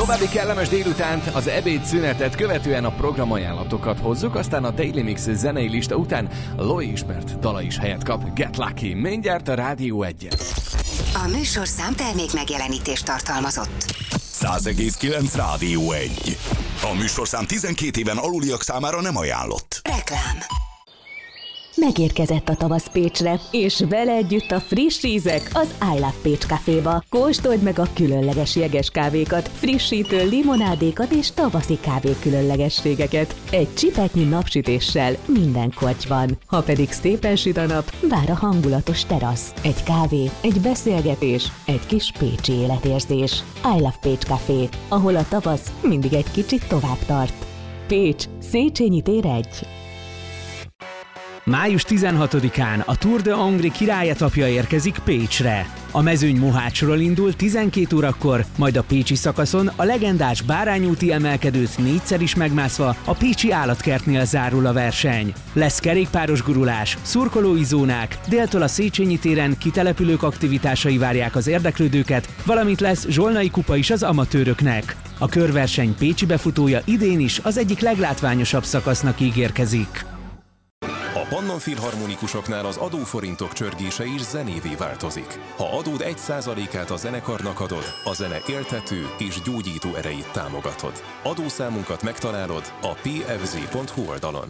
További kellemes délutánt, az ebédszünetet követően a programajánlatokat hozzuk, aztán a Daily Mix zenei lista után Loi ismert dala is helyet kap. Get Lucky, mindjárt a Rádió 1-en. A műsorszám termék megjelenítést tartalmazott. 100,9 Rádió 1. A műsorszám 12 éven aluliak számára nem ajánlott. Reklám. Megérkezett a tavasz Pécsre, és vele együtt a friss ízek az I Love Pécs Caféba. Kóstold meg a különleges jeges kávékat, frissítő limonádékat és tavaszi kávé különlegességeket. Egy csipetnyi napsütéssel minden kocsban. Ha pedig szépen süt a nap, vár a hangulatos terasz. Egy kávé, egy beszélgetés, egy kis pécsi életérzés. I Love Pécs Café, ahol a tavasz mindig egy kicsit tovább tart. Pécs, Széchenyi tér 1. Május 16-án a Tour de Hongrie királlyetapja érkezik Pécsre. A mezőny Mohácsról indul 12 órakor, majd a pécsi szakaszon a legendás bárányúti emelkedőt 4-szer is megmászva a pécsi állatkertnél zárul a verseny. Lesz kerékpáros gurulás, szurkolói zónák, déltől a Széchenyi téren kitelepülők aktivitásai várják az érdeklődőket, valamint lesz zsolnai kupa is az amatőröknek. A körverseny pécsi befutója idén is az egyik leglátványosabb szakasznak ígérkezik. A Pannon Filharmonikusoknál az adóforintok csörgése is zenévé változik. Ha adód 1%-át a zenekarnak adod, a zene éltető és gyógyító erejét támogatod. Adószámunkat megtalálod a pfz.hu oldalon.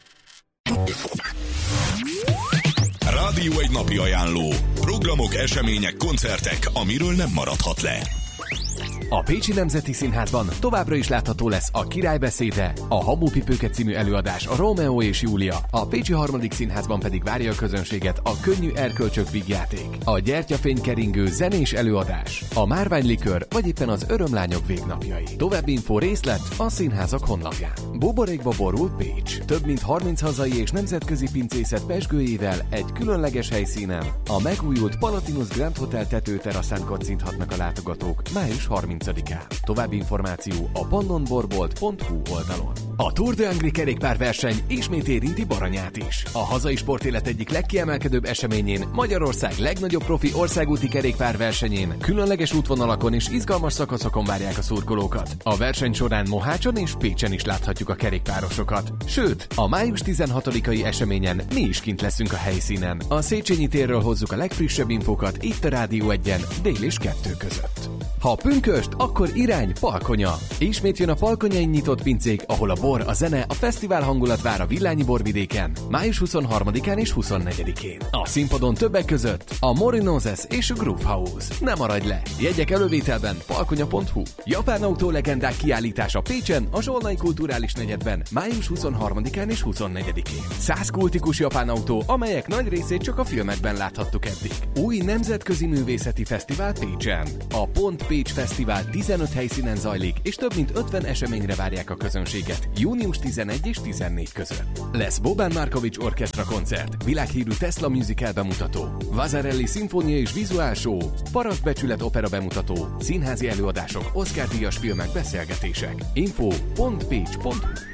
Rádió 1 napi ajánló. Programok, események, koncertek, amiről nem maradhat le. A Pécsi Nemzeti Színházban továbbra is látható lesz a Király beszéde, a Habópipőke című előadás, a Rómeó és Júlia, a Pécsi Harmadik Színházban pedig várja a közönséget a Könnyű erkölcsök vígjáték, a Gyertyafénykeringő zenés előadás, a Márványlikör vagy éppen az Örömlányok végnapjai. További info részlet a színházak honlapján. Buborékba borult Pécs. Több mint 30 hazai és nemzetközi pincészet pezsgőjével egy különleges helyszínen, a megújult Palatinus Grand Hotel tetőteraszán kacinthatnak a látogatók május 30-án. További információ a pannonborbolt.hu oldalon. A Tour de Hongrie kerékpárverseny ismét érinti Baranyát is. A hazai sportélet egyik legkiemelkedőbb eseményén, Magyarország legnagyobb profi országúti kerékpárversenyén, különleges útvonalakon és izgalmas szakaszokon várják a szurkolókat. A verseny során Mohácson és Pécsen is láthatjuk a kerékpárosokat. Sőt, a május 16-ai eseményen mi is kint leszünk a helyszínen. A Széchenyi térről hozzuk a legfrissebb infókat itt a Rádió 1-en dél és 2 között. Ha pünköst, akkor irány Palkonya. Ismét jön a palkonyain nyitott pincék, ahol a bor, a zene, a fesztivál hangulat vár a Villányi borvidéken, május 23-án és 24-én. A színpadon többek között a Morinoses és a Groove House. Ne maradj le! Jegyek elővételben palkonya.hu. Japán autólegendák kiállítása Pécsen, a Zsolnai Kulturális Negyedben, május 23-án és 24-én. 100 kultikus japán autó, amelyek nagy részét csak a filmekben láthattuk eddig. Új nemzetközi művészeti fesztivál Pécsen. A Pont Pécs Fesztivál 15 helyszínen zajlik, és több mint 50 eseményre várják a közönséget június 11 és 14 között. Lesz Boban Markovics orkestra koncert, világhírű Tesla musical bemutató, Vasarely szimfónia és vizuál show, Parasztbecsület opera bemutató, színházi előadások, Oscar-díjas filmek, beszélgetések. info.pécs.hu.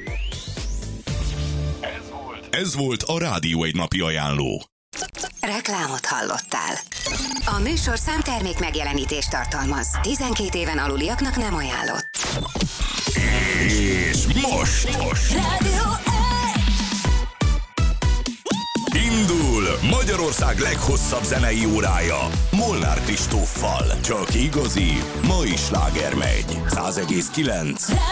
Ez volt a Rádió 1 napi ajánló. Reklámot hallottál. A műsorszám termék megjelenítést tartalmaz. 12 éven aluliaknak nem ajánlott. És most Rádió 1! indul Magyarország leghosszabb zenei órája Molnár Kristóffal. Csak igazi, mai sláger megy. 100,9